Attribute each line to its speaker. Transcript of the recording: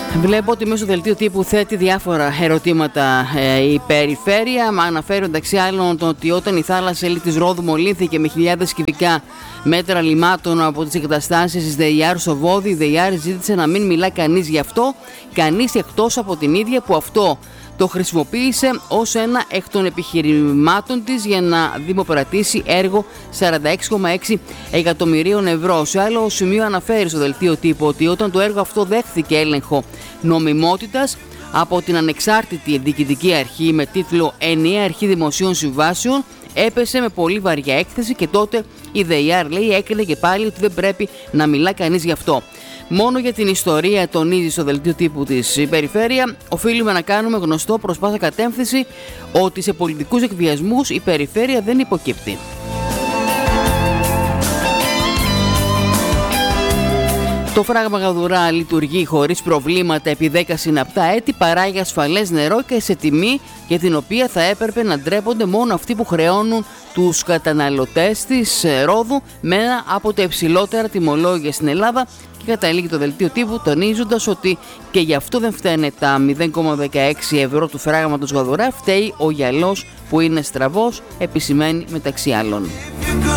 Speaker 1: Βλέπω ότι μέσω δελτίου τύπου θέτει διάφορα ερωτήματα η περιφέρεια. Αναφέρει μεταξύ άλλων ότι όταν η θάλασσα της Ρόδου μολύνθηκε με χιλιάδες κυβικά μέτρα λιμάτων από τις εγκαταστάσεις της ΔΕΙΑΡ στο Βόδι, η ΔΕΙΑΡ ζήτησε να μην μιλά κανείς γι' αυτό, κανείς εκτός από την ίδια που αυτό το χρησιμοποίησε ως ένα εκ των επιχειρημάτων της για να δημοπρατήσει έργο 46,6 εκατομμυρίων ευρώ. Σε άλλο σημείο αναφέρει στο δελτίο τύπου ότι όταν το έργο αυτό δέχθηκε έλεγχο νομιμότητας από την ανεξάρτητη διοικητική αρχή με τίτλο «Ενιαία Αρχή Δημοσίων Συμβάσεων», έπεσε με πολύ βαριά έκθεση και τότε η ΔΕΙΑΡ, λέει, έκρινε και πάλι ότι δεν πρέπει να μιλά κανείς γι' αυτό. Μόνο για την ιστορία, τονίζει στο δελτίο τύπου της περιφέρεια, οφείλουμε να κάνουμε γνωστό προς πάσα κατεύθυνση ότι σε πολιτικούς εκβιασμούς η περιφέρεια δεν υποκύπτει. Το φράγμα Γαδουρά λειτουργεί χωρίς προβλήματα επί 10 συναπτά έτη, παράγει ασφαλές νερό και σε τιμή για την οποία θα έπρεπε να ντρέπονται μόνο αυτοί που χρεώνουν τους καταναλωτές της Ρόδου με ένα από τα υψηλότερα τιμολόγια στην Ελλάδα. Και καταλήγει το δελτίο τύπου τονίζοντας ότι και γι' αυτό δεν φταίνε τα 0,16 ευρώ του φράγματος Γαδουρά, φταίει ο γυαλός που είναι στραβός, επισημαίνει μεταξύ άλλων.